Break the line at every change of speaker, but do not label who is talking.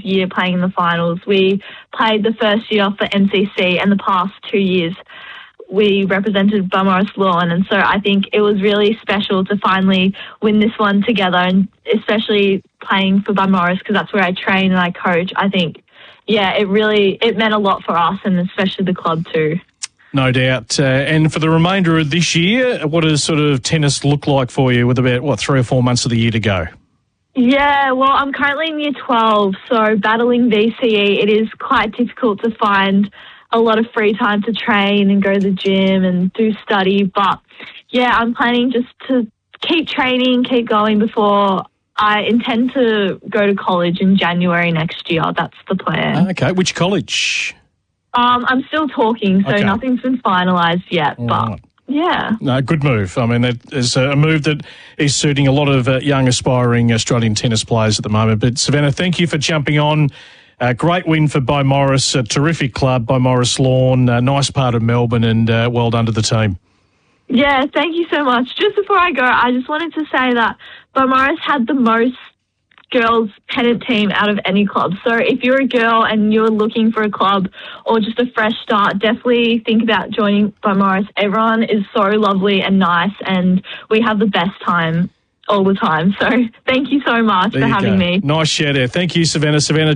year playing in the finals. We played the first year for MCC, and the past 2 years we represented Balmoral Lawn, and so I think it was really special to finally win this one together, and especially playing for Balmoral because that's where I train and I coach. I think, yeah, it meant a lot for us and especially the club too.
No doubt. And for the remainder of this year, what does sort of tennis look like for you with about, 3 or 4 months of the year to go?
Yeah, well, I'm currently in year 12, so battling VCE, it is quite difficult to find a lot of free time to train and go to the gym and do study. But, yeah, I'm planning just to keep training, keep going before I intend to go to college in January next year. That's the plan.
Okay. Which college?
I'm still talking, so nothing's been finalised yet. But, yeah.
No, good move. I mean, that is a move that is suiting a lot of young, aspiring Australian tennis players at the moment. But, Savannah, thank you for jumping on. Great win for Beaumaris, a terrific club, Beaumaris Lawn, a nice part of Melbourne, and well done to the team.
Yeah, thank you so much. Just before I go, I just wanted to say that Beaumaris had the most girls pennant team out of any club. So if you're a girl and you're looking for a club or just a fresh start, definitely think about joining Beaumaris. Everyone is so lovely and nice, and we have the best time all the time. So thank you so much for having me.
Nice shout out. Thank you, Savannah.